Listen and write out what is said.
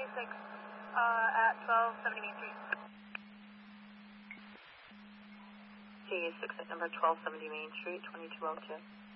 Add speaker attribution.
Speaker 1: at 1270 Main Street.
Speaker 2: CA6 at number 1270 Main Street, 2202.